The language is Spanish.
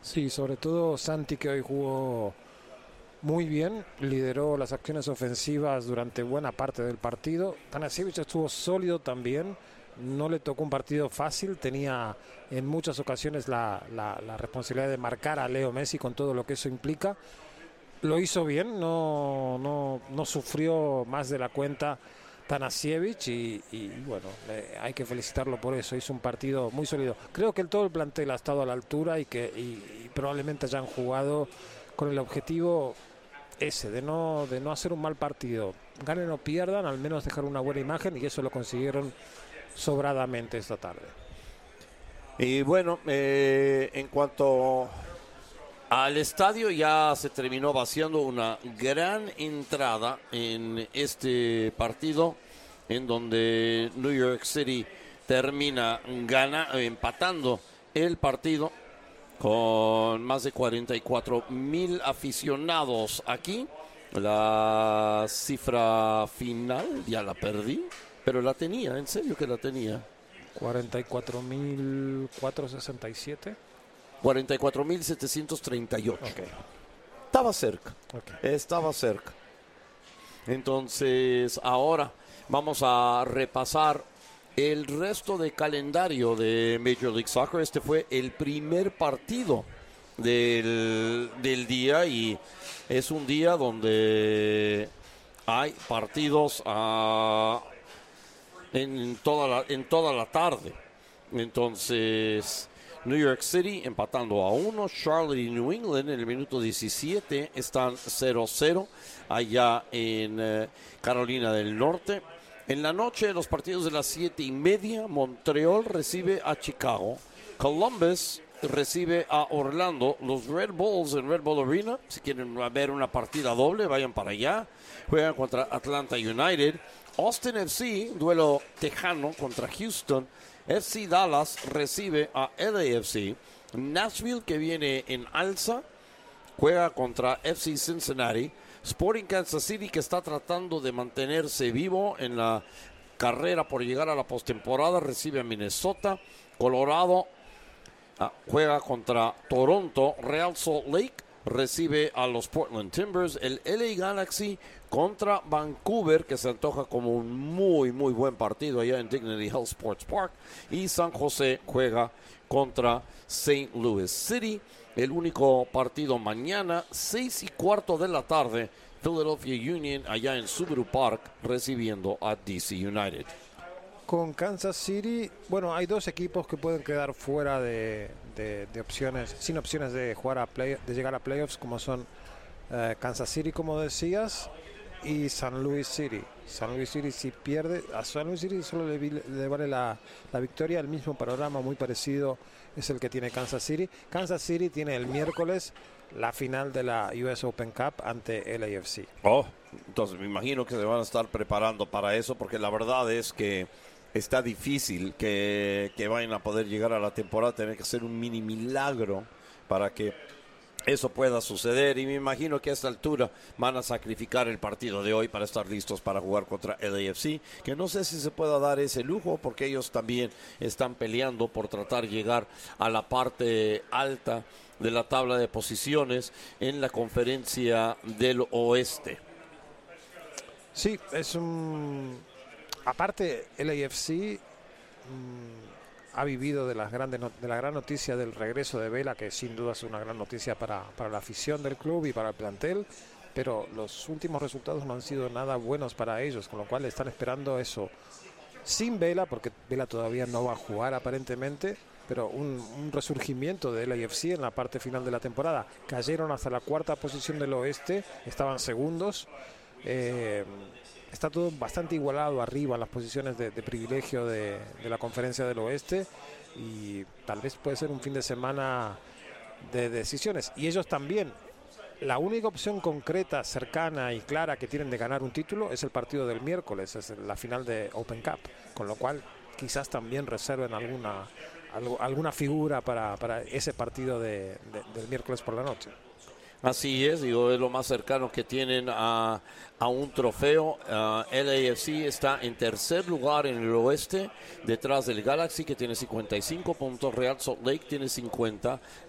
Sí, sobre todo Santi, que hoy jugó muy bien, lideró las acciones ofensivas durante buena parte del partido. Tanasiewicz estuvo sólido también, no le tocó un partido fácil, tenía en muchas ocasiones la responsabilidad de marcar a Leo Messi con todo lo que eso implica. Lo hizo bien, no sufrió más de la cuenta Tanasiewicz y bueno, hay que felicitarlo por eso, hizo un partido muy sólido. Creo que todo el plantel ha estado a la altura y probablemente hayan jugado con el objetivo ese, de no hacer un mal partido. Ganen o pierdan, al menos dejar una buena imagen y eso lo consiguieron sobradamente esta tarde. Y bueno, en cuanto al estadio, ya se terminó vaciando una gran entrada en este partido, en donde New York City termina empatando el partido con más de 44,000 aficionados aquí. La cifra final ya la perdí, pero la tenía, en serio que la tenía. 44.467. 44,738. Okay. Estaba cerca, Okay. estaba cerca. Entonces, ahora vamos a repasar el resto de calendario de Major League Soccer. Este fue el primer partido del día y es un día donde hay partidos en toda la tarde. Entonces, New York City empatando a 1, Charlotte y New England en el minuto 17 están 0-0 allá en Carolina del Norte. En la noche, los partidos de las 7:30, Montreal recibe a Chicago, Columbus recibe a Orlando, los Red Bulls en Red Bull Arena. Si quieren ver una partida doble, vayan para allá. Juegan contra Atlanta United. Austin FC, duelo tejano contra Houston. FC Dallas recibe a LAFC. Nashville, que viene en alza, juega contra FC Cincinnati. Sporting Kansas City, que está tratando de mantenerse vivo en la carrera por llegar a la postemporada, recibe a Minnesota. Colorado juega contra Toronto. Real Salt Lake recibe a los Portland Timbers. El LA Galaxy contra Vancouver, que se antoja como un muy buen partido allá en Dignity Health Sports Park. Y San José juega contra St. Louis City. El único partido mañana, 6:15 de la tarde, Philadelphia Union allá en Subaru Park recibiendo a DC United. Con Kansas City, bueno, hay dos equipos que pueden quedar fuera de opciones, sin opciones de de llegar a playoffs, como son Kansas City, como decías, y San Luis City. San Luis City, si pierde, a San Luis City solo le vale la victoria. El mismo panorama muy parecido es el que tiene Kansas City. Kansas City tiene el miércoles la final de la US Open Cup ante LAFC. Entonces me imagino que se van a estar preparando para eso, porque la verdad es que está difícil que vayan a poder llegar a la temporada. Tener que hacer un mini milagro para que eso pueda suceder, y me imagino que a esta altura van a sacrificar el partido de hoy para estar listos para jugar contra LAFC, que no sé si se pueda dar ese lujo, porque ellos también están peleando por tratar de llegar a la parte alta de la tabla de posiciones en la conferencia del oeste. Sí, es aparte LAFC ha vivido de la gran noticia del regreso de Vela, que sin duda es una gran noticia para la afición del club y para el plantel, pero los últimos resultados no han sido nada buenos para ellos, con lo cual están esperando eso sin Vela, porque Vela todavía no va a jugar aparentemente, pero un resurgimiento de LAFC en la parte final de la temporada. Cayeron hasta la cuarta posición del oeste, estaban segundos. Está todo bastante igualado arriba en las posiciones de privilegio de la conferencia del oeste, y tal vez puede ser un fin de semana de decisiones. Y ellos también, la única opción concreta, cercana y clara que tienen de ganar un título es el partido del miércoles, es la final de Open Cup, con lo cual quizás también reserven alguna figura para ese partido del miércoles por la noche. Así es, digo, es lo más cercano que tienen a un trofeo. LAFC está en tercer lugar en el oeste, detrás del Galaxy, que tiene 55 puntos, Real Salt Lake tiene 50,